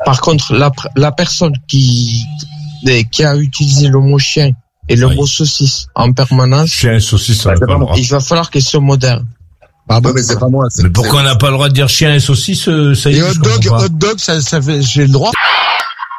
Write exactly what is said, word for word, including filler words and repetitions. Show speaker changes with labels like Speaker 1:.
Speaker 1: Par contre, la, la personne qui, qui a utilisé le mot chien et le oui. mot saucisse en permanence.
Speaker 2: Chien et saucisse, ça
Speaker 1: bah,
Speaker 2: va pas
Speaker 1: bon. Il va falloir qu'elle soit moderne.
Speaker 3: Ah bah, mais c'est pas moi. C'est,
Speaker 2: mais pourquoi on n'a pas le droit de dire chien et saucisse, ça y est?
Speaker 3: Et hot dog, hot dog, ça, ça fait, j'ai le droit.